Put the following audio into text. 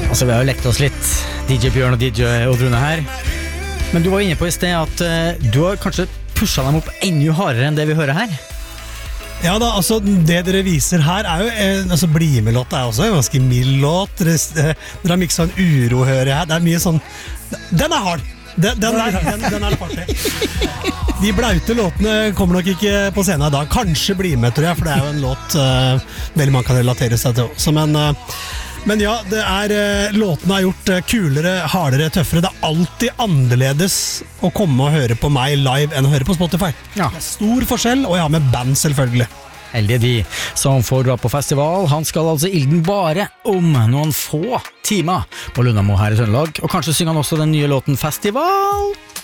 Altså, vi har jo lekt oss litt, DJ Bjørn og DJ Oddrune her. Men du var inne på I sted at du har kanskje pushet dem opp enda hardere enn det vi hører her. Ja da, altså det dere viser her jo altså Bli med-låta også en ganske mild låt. Dere har mikset en uro, hører jeg. Det mye sånn. Den hard. Den det party. De blaute låtene kommer nok ikke på scenen I dag. Kanskje Bli med, tror jeg, for det jo en låt veldig man kan relatere seg til også. Men ja, låtene gjort kulere, hardere, tøffere. Det alltid annerledes å komme og høre på meg live enn å høre på Spotify. Ja. Det stor forskjell, og jeg har med band selvfølgelig. Heldige de som får dra på festival. Han skal altså ilden bare om noen få timer på Lundamo her I Trøndelag. Og kanskje synger han også den nye låten Festival?